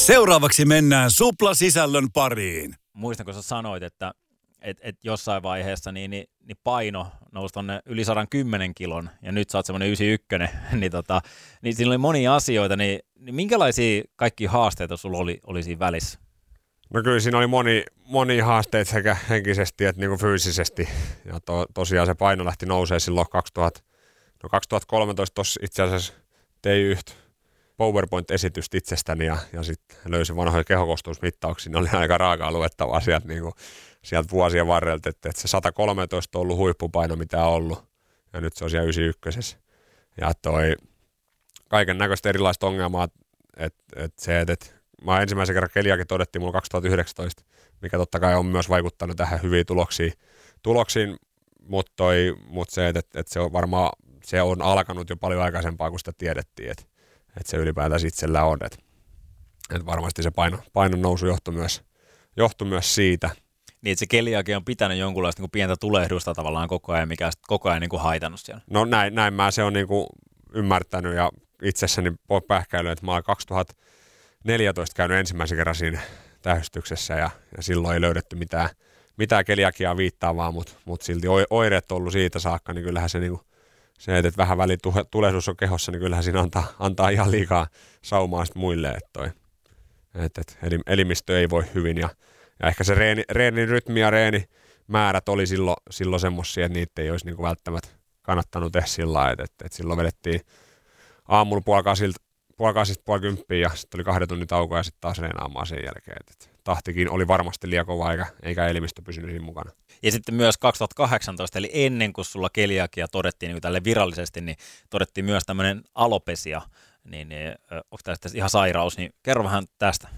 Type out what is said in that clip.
Seuraavaksi mennään suplasisällön pariin. Muistan, kun sä sanoit, että jossain vaiheessa niin paino nousi tonne yli 110 kilon, ja nyt sä oot semmoinen 91, niin siinä oli monia asioita, niin minkälaisia kaikki haasteita sulla oli siinä välissä? No kyllä siinä oli moni haasteet sekä henkisesti että niin kuin fyysisesti, ja tosiaan se paino lähti nousee silloin 2013 tuossa itse asiassa tein yhtä PowerPoint-esitystä itsestäni ja sitten löysin vanhoja kehokostuusmittauksia, ne oli aika raakaa luettavaa sieltä vuosien varrelta, että se 113 on ollut huippupaino, mitä on ollut, ja nyt se on siellä 91. Ja kaiken näköistä erilaista ongelmaa, että mä ensimmäisen kerran keliakin todettiin mulla 2019, mikä totta kai on myös vaikuttanut tähän hyviin tuloksiin, mutta se, että se on varmaan se on alkanut jo paljon aikaisempaa, kun sitä tiedettiin, että se ylipäätään itsellä on, että varmasti se painon nousu johtui myös siitä. Niin, että se keliakia on pitänyt jonkunlaista niin kuin pientä tulehdusta tavallaan koko ajan, mikä koko ajan niin kuin haitannut siellä. No näin mä se on niin kuin ymmärtänyt ja itsessäni pähkäilyt, että mä olen 2014 käynyt ensimmäisen kerran siinä tähystyksessä ja silloin ei löydetty mitään keliakiaa viittaavaa, mutta silti oireet on ollut siitä saakka, niin kyllähän se, niin kuin, se että vähän väliin tulehdus on kehossa, niin kyllähän siinä antaa ihan liikaa saumaa muille, että elimistö ei voi hyvin ja ehkä se reenin rytmi ja reenimäärät oli silloin semmoisia, että niitä ei olisi niin kuin välttämättä kannattanut tehdä sillä lailla, että silloin vedettiin aamulla 9:30 ja sitten oli 2 tunnin tauko ja sitten taas reenaamaan sen jälkeen. Tahtikin oli varmasti liian kova eikä elimistö pysynyt siinä mukana. Ja sitten myös 2018, eli ennen kuin sulla keliakia todettiin niin tälle virallisesti, niin todettiin myös tämmöinen alopesia. Niin onko tästä ihan sairaus, niin kerro vähän tästä.